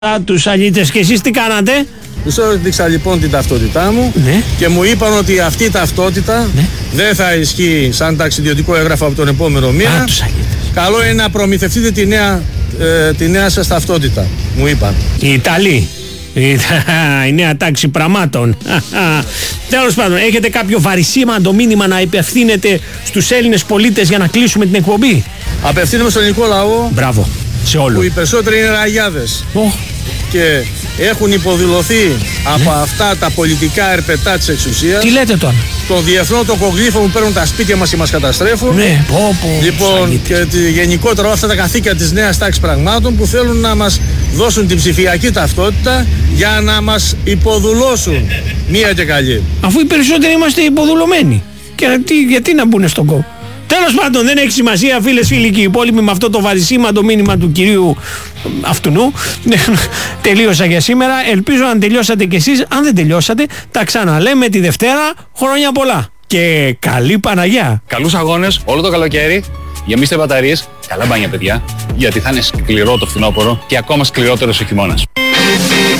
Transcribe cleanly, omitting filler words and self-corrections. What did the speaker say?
τους αλήτες. Και εσείς τι κάνατε? Τους έδειξα λοιπόν την ταυτότητά μου, ναι, και μου είπαν ότι αυτή η ταυτότητα, ναι, δεν θα ισχύει σαν ταξιδιωτικό έγγραφο από τον επόμενο μήνα. Καλό είναι να προμηθευτείτε τη νέα σας ταυτότητα, μου είπαν. Οι Ιταλοί. Η νέα τάξη πραγμάτων. Τέλος πάντων, έχετε κάποιο βαρισίμαντο μήνυμα να υπευθύνετε στους Έλληνες πολίτες για να κλείσουμε την εκπομπή? Απευθύνομαι στον ελληνικό λαό. Μπράβο, σε όλους. Που οι περισσότεροι είναι ραγιάδες. Και έχουν υποδηλωθεί από αυτά τα πολιτικά ερπετά της εξουσίας. Τι λέτε τώρα? Των διεθνών τοκογλύφων που παίρνουν τα σπίτια μας και μας καταστρέφουν. Ναι, λοιπόν, και γενικότερα αυτά τα καθήκια της νέας τάξης πραγμάτων που θέλουν να μας δώσουν την ψηφιακή ταυτότητα για να μας υποδουλώσουν μία και καλή. Αφού οι περισσότεροι είμαστε υποδουλωμένοι. Και γιατί να μπουν στον κόπο? Τέλος πάντων, δεν έχει σημασία, φίλες, φίλοι και οι υπόλοιποι, με αυτό το βαρισίμαντο μήνυμα του κυρίου αυτού. Τελείωσα για σήμερα. Ελπίζω να τελειώσατε κι εσείς. Αν δεν τελειώσατε, τα ξαναλέμε τη Δευτέρα. Χρόνια πολλά. Και καλή Παναγιά. Καλούς αγώνες όλο το καλοκαίρι. Γεμίστε μπαταρίες. Καλά μπάνια, παιδιά. Γιατί θα είναι σκληρό το φθινόπωρο και ακόμα σκληρότερος ο χειμώνας.